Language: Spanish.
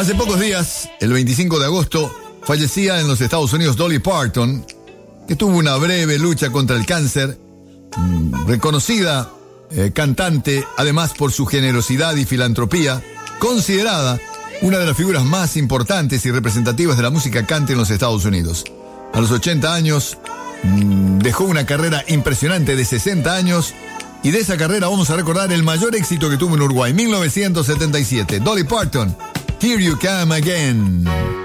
Hace pocos días, el 25 de agosto, fallecía en los Estados Unidos Dolly Parton, que tuvo una breve lucha contra el cáncer, reconocida cantante, además por su generosidad y filantropía, considerada una de las figuras más importantes y representativas de la música country en los Estados Unidos. A los 80 años, dejó una carrera impresionante de 60 años, y de esa carrera vamos a recordar el mayor éxito que tuvo en Uruguay, 1977. Dolly Parton, Here You Come Again.